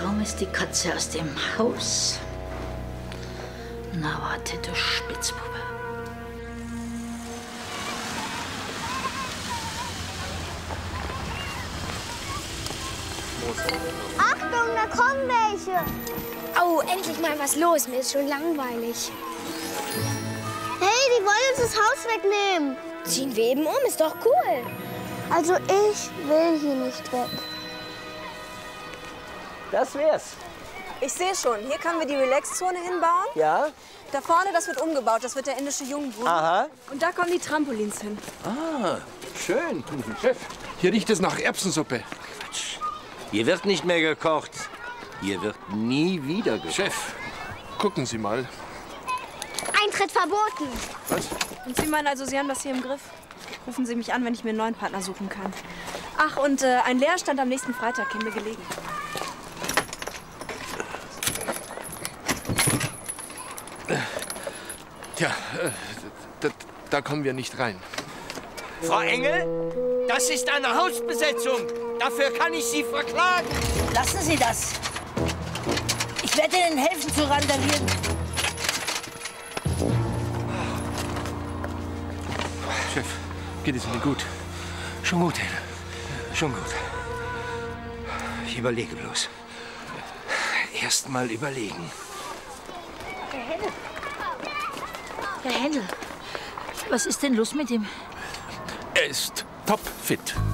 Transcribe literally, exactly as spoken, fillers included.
Kaum ist die Katze aus dem Haus. Na warte, du Spitzbube. Achtung, da kommen welche. Oh, endlich mal was los. Mir ist schon langweilig. Hey, die wollen uns das Haus wegnehmen. Ziehen wir eben um, ist doch cool. Also ich will hier nicht weg. Das wär's. Ich sehe schon. Hier können wir die Relax-Zone hinbauen. Ja? Da vorne, das wird umgebaut. Das wird der indische Jungbrunnen. Aha. Und da kommen die Trampolins hin. Ah, schön. Chef, hier riecht es nach Erbsensuppe. Quatsch. Hier wird nicht mehr gekocht. Hier wird nie wieder gekocht. Chef, gucken Sie mal. Eintritt verboten. Was? Und Sie meinen also, Sie haben das hier im Griff? Rufen Sie mich an, wenn ich mir einen neuen Partner suchen kann. Ach, und äh, ein Leerstand am nächsten Freitag käme mir gelegen. Tja, äh, da, da kommen wir nicht rein. Frau Engel, das ist eine Hausbesetzung. Dafür kann ich Sie verklagen. Lassen Sie das. Ich werde Ihnen helfen zu randalieren. Chef, geht es Ihnen gut? Schon gut, Henne. Schon gut. Ich überlege bloß. Erst mal überlegen. Herr Hennel. Herr Hennel, was ist denn los mit ihm? Er ist topfit.